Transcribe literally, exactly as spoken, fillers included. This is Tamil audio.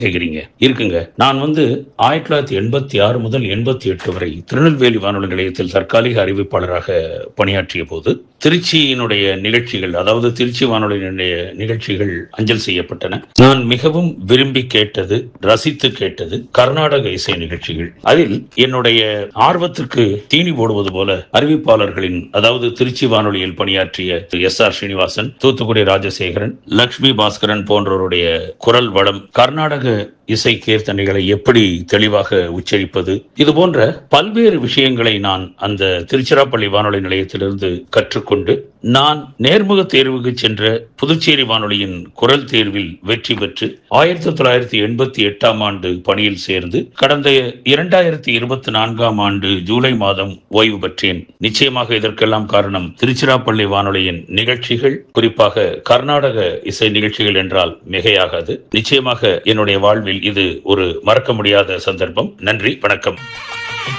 கேக்குறீங்க. இருக்குங்க. நான் வந்து ஆயிரத்தி தொள்ளாயிரத்தி எண்பத்தி ஆறு முதல் எண்பத்தி எட்டு வரை திருநெல்வேலி வானொலி நிலையத்தில் தற்காலிக அறிவிப்பாளராக பணியாற்றிய போது, திருச்சியினுடைய நிகழ்ச்சிகள், அதாவது திருச்சி வானொலியினுடைய நிகழ்ச்சிகள் அஞ்சல் செய்யப்பட்டன. நான் மிகவும் விரும்பி கேட்டது, ரசித்து கேட்டது கர்நாடக இசை நிகழ்ச்சிகள். அதில் என்னுடைய ஆர்வத்திற்கு தீனி போடுவது போல அறிவிப்பாளர்களின், அதாவது திருச்சி வானொலியில் பணியாற்றிய எஸ் ஆர் ஸ்ரீனிவாசன், தூத்துக்குடி ராஜசேகரன், லட்சுமி பாஸ்கரன் போன்றோருடைய குரல் வளம், கர்நாடக இசை கீர்த்தனைகளை எப்படி தெளிவாக உச்சரிப்பது, இது போன்ற பல்வேறு விஷயங்களை நான் அந்த திருச்சிராப்பள்ளி வானொலி நிலையத்திலிருந்து கற்றுக்கொண்டு, நான் நேர்முக தேர்வுக்கு சென்ற புதுச்சேரி வானொலியின் குரல் தேர்வில் வெற்றி பெற்று ஆயிரத்தி தொள்ளாயிரத்தி எண்பத்தி எட்டாம் ஆண்டு பணியில் சேர்ந்து கடந்த இரண்டாயிரத்தி இருபத்தி நான்காம் ஆண்டு ஜூலை மாதம் ஓய்வு பெற்றேன். நிச்சயமாக இதற்கெல்லாம் காரணம் திருச்சிராப்பள்ளி வானொலியின் நிகழ்ச்சிகள், குறிப்பாக கர்நாடக இசை நிகழ்ச்சிகள் என்றால் மிகையாகாது. நிச்சயமாக என்னுடைய வாழ்வில் இது ஒரு மறக்க முடியாத சந்தர்ப்பம். நன்றி, வணக்கம்.